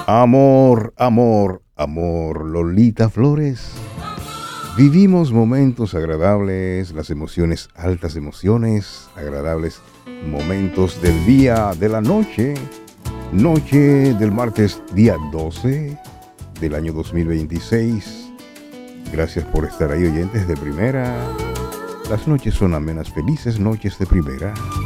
Amor, amor, amor, Lolita Flores. Vivimos momentos agradables, las emociones, altas emociones, agradables momentos del día, de la noche, noche del martes día 12 del año 2026. Gracias por estar ahí, oyentes de primera. Las noches son amenas, felices noches de primera.